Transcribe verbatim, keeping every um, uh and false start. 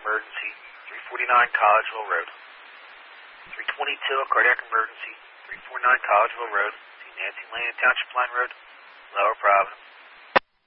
emergency, three forty-nine Collegeville Road. three twenty-two, a cardiac emergency, three forty-nine Collegeville Road. See Nancy Lane, Township Line Road, Lower Providence.